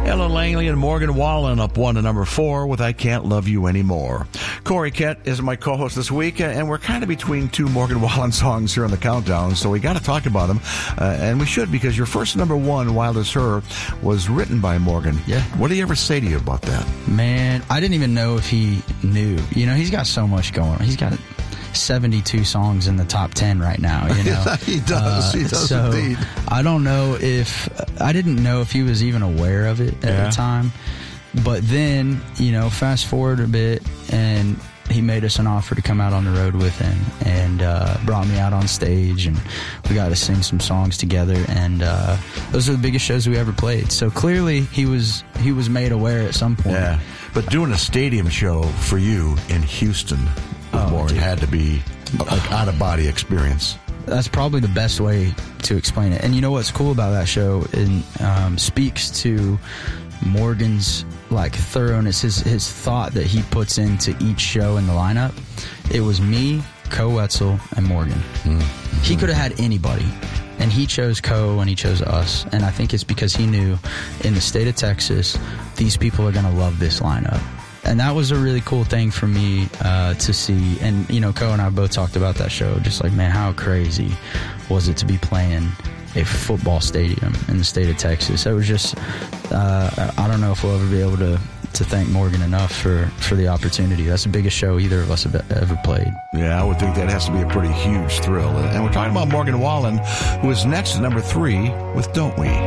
Ella Langley and Morgan Wallen up 1 to number 4 with I Can't Love You Anymore. Corey Kett is my co-host this week, and we're kind of between two Morgan Wallen songs here on the countdown, so we got to talk about them, and we should, because your first number 1, Wild as Her, was written by Morgan. Yeah. What did he ever say to you about that? Man, I didn't even know if he knew. You know, he's got so much going on. He's got 72 songs in the top 10 right now, you know. He does so indeed. I didn't know if he was even aware of it at the time. But then, you know, fast forward a bit, and he made us an offer to come out on the road with him, and brought me out on stage, and we got to sing some songs together, and those are the biggest shows we ever played. So clearly he was made aware at some point. Yeah, but doing a stadium show for you in Houston with Morgan had to be like out-of-body experience. That's probably the best way to explain it. And you know what's cool about that show? It speaks to Morgan's like thoroughness, his thought that he puts into each show in the lineup. It was me, Co Wetzel, and Morgan. Mm-hmm. He could have had anybody, and he chose Co, and he chose us. And I think it's because he knew in the state of Texas, these people are going to love this lineup. And that was a really cool thing for me to see. And, you know, Co and I both talked about that show. Just like, man, how crazy was it to be playing a football stadium in the state of Texas? It was just, I don't know if we'll ever be able to thank Morgan enough for the opportunity. That's the biggest show either of us have ever played. Yeah, I would think that has to be a pretty huge thrill. And we're talking about Morgan Wallen, who is next at number 3 with Don't We?